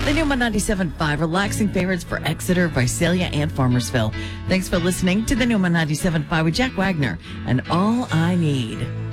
The new 97.5, relaxing favorites for Exeter, Visalia, and Farmersville. Thanks for listening to the new 97.5 with Jack Wagner and All I Need.